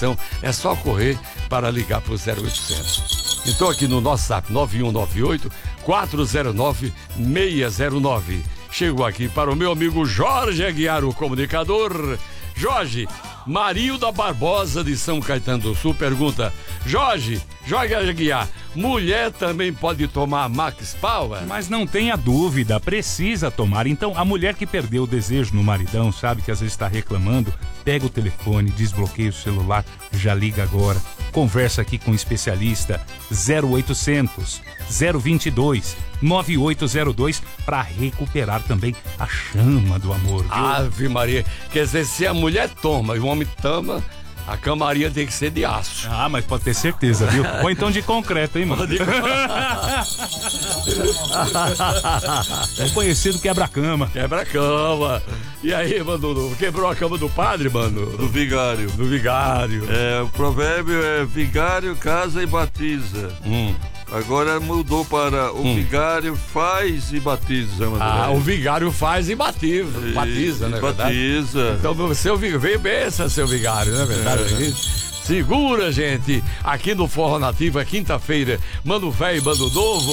atenção, é só correr para ligar para o 0800. Então aqui no nosso WhatsApp 9198-409-609. Chegou aqui para o meu amigo Jorge Aguiar, o comunicador. Jorge, Marilda Barbosa de São Caetano do Sul pergunta: Jorge Aguiar, mulher também pode tomar Max Power? Mas não tenha dúvida, precisa tomar. Então, a mulher que perdeu o desejo no maridão, sabe que às vezes está reclamando, pega o telefone, desbloqueia o celular, já liga agora. Conversa aqui com o especialista 0800 022 9802 para recuperar também a chama do amor, viu? Ave Maria, quer dizer, se a mulher toma e o homem toma, a camarinha tem que ser de aço. Ah, mas pode ter certeza, viu? Ou então de concreto, hein, mano? É conhecido quebra-cama. Quebra-cama. E aí, mano, quebrou a cama do padre, mano? Do vigário. Do vigário. O provérbio é vigário casa e batiza. Agora mudou para o vigário faz e batiza. O vigário faz e batiza, né? Batiza. Então, seu vigário, veio benção, seu vigário, não é verdade? Segura, gente. Aqui no Forró Nativo é quinta-feira. Mano velho, mano novo.